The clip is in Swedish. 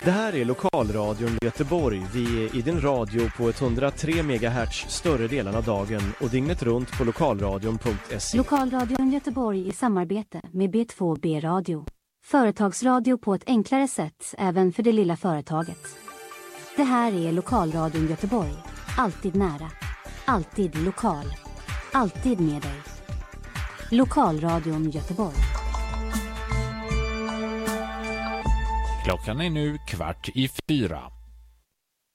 Det här är Lokalradion Göteborg. Vi är i din radio på 103 MHz större delen av dagen och dygnet runt på lokalradion.se. Lokalradion Göteborg i samarbete med B2B Radio. Företagsradio på ett enklare sätt även för det lilla företaget. Det här är Lokalradion Göteborg. Alltid nära. Alltid lokal. Alltid med dig. Lokalradion Göteborg. Klockan är nu 3:15.